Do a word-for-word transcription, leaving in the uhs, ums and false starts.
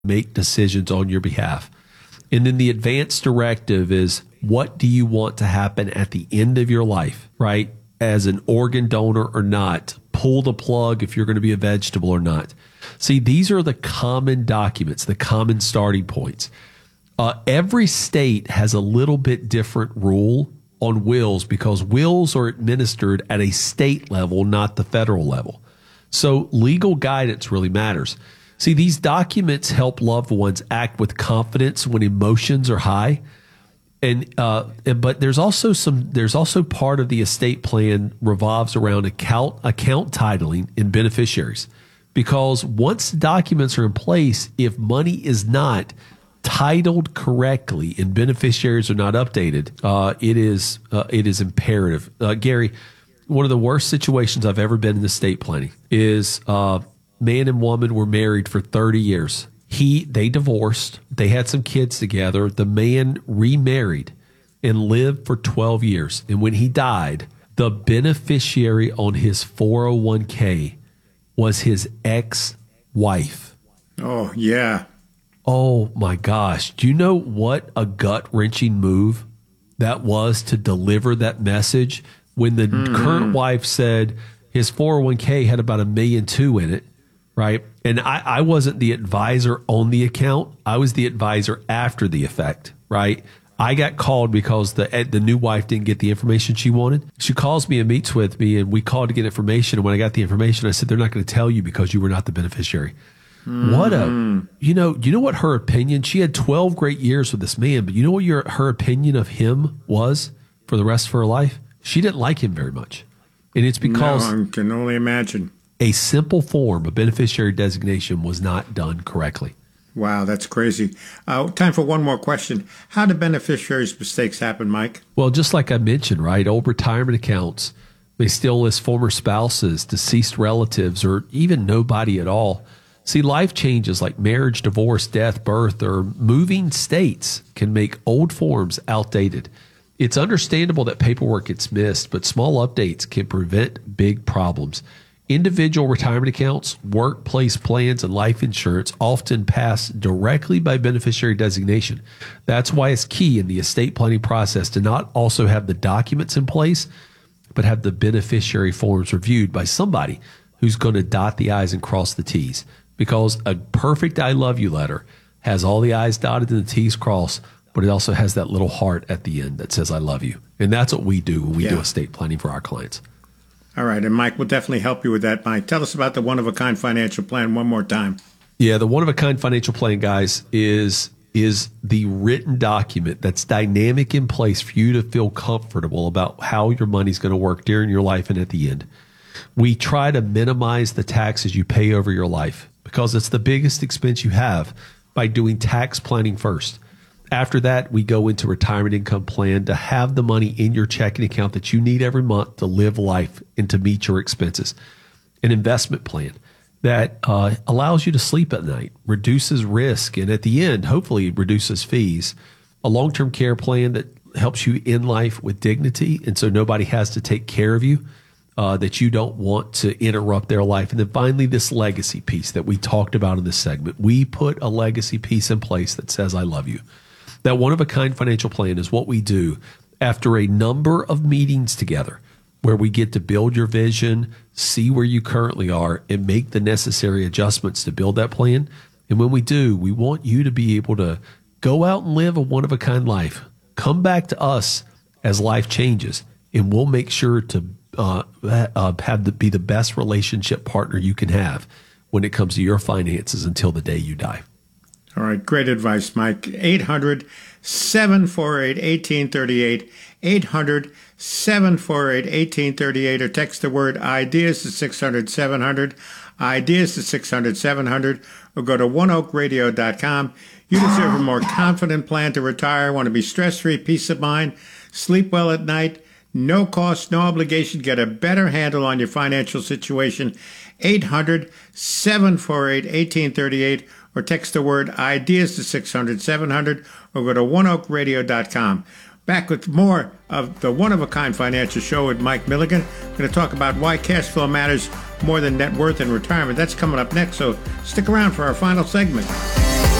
make decisions on your behalf. And then the advanced directive is, what do you want to happen at the end of your life, right? As an organ donor or not, pull the plug if you're going to be a vegetable or not. See, these are the common documents, the common starting points. Uh, every state has a little bit different rule on wills because wills are administered at a state level, not the federal level. So legal guidance really matters. See, these documents help loved ones act with confidence when emotions are high. And uh, but there's also some there's also part of the estate plan revolves around account account titling and beneficiaries, because once documents are in place, if money is not titled correctly and beneficiaries are not updated, uh, it is uh, it is imperative. Uh, Gary, one of the worst situations I've ever been in estate planning is uh, man and woman were married for thirty years. He, they divorced. They had some kids together. The man remarried and lived for twelve years. And when he died, the beneficiary on his four oh one k was his ex-wife. Oh, yeah. Oh, my gosh. Do you know what a gut-wrenching move that was to deliver that message when the mm-hmm. current wife said his four oh one k had about a million two in it, right? And I, I wasn't the advisor on the account. I was the advisor after the effect, right? I got called because the the new wife didn't get the information she wanted. She calls me and meets with me, and we called to get information. And when I got the information, I said, they're not going to tell you because you were not the beneficiary. Mm. What a, you know, you know what her opinion, she had twelve great years with this man, but you know what your her opinion of him was for the rest of her life? She didn't like him very much. And it's because no, I can only imagine. A simple form of beneficiary designation was not done correctly. Wow, that's crazy. Uh, time for one more question. How do beneficiaries' mistakes happen, Mike? Well, just like I mentioned, right, old retirement accounts may still list former spouses, deceased relatives, or even nobody at all. See, life changes like marriage, divorce, death, birth, or moving states can make old forms outdated. It's understandable that paperwork gets missed, but small updates can prevent big problems. Individual retirement accounts, workplace plans, and life insurance often pass directly by beneficiary designation. That's why it's key in the estate planning process to not also have the documents in place, but have the beneficiary forms reviewed by somebody who's going to dot the I's and cross the T's. Because a perfect I love you letter has all the I's dotted and the T's crossed, but it also has that little heart at the end that says I love you. And that's what we do when we yeah. do estate planning for our clients. All right, and Mike will definitely help you with that. Mike, tell us about the one-of-a-kind financial plan one more time. Yeah, the one-of-a-kind financial plan, guys, is is the written document that's dynamic in place for you to feel comfortable about how your money's going to work during your life and at the end. We try to minimize the taxes you pay over your life because it's the biggest expense you have by doing tax planning first. After that, we go into retirement income plan to have the money in your checking account that you need every month to live life and to meet your expenses. An investment plan that uh, allows you to sleep at night, reduces risk, and at the end, hopefully reduces fees. A long-term care plan that helps you in life with dignity, and so nobody has to take care of you, uh, that you don't want to interrupt their life. And then finally, this legacy piece that we talked about in this segment. We put a legacy piece in place that says, I love you. That one-of-a-kind financial plan is what we do after a number of meetings together where we get to build your vision, see where you currently are, and make the necessary adjustments to build that plan. And when we do, we want you to be able to go out and live a one-of-a-kind life. Come back to us as life changes, and we'll make sure to uh, uh, have the, be the best relationship partner you can have when it comes to your finances until the day you die. All right, great advice, Mike. eight hundred, seven four eight, one eight three eight, eight hundred, seven four eight, one eight three eight, or text the word IDEAS to six hundred, seven hundred, IDEAS to six hundred, seven hundred, or go to one oak radio dot com. You deserve a more confident plan to retire, want to be stress-free, peace of mind, sleep well at night, no cost, no obligation, get a better handle on your financial situation. eight hundred, seven four eight, one eight three eight, or text the word IDEAS to six hundred, seven hundred, or go to one oak radio dot com. Back with more of the One-of-a-Kind Financial Show with Mike Milligan. We're going to talk about why cash flow matters more than net worth in retirement. That's coming up next, so stick around for our final segment.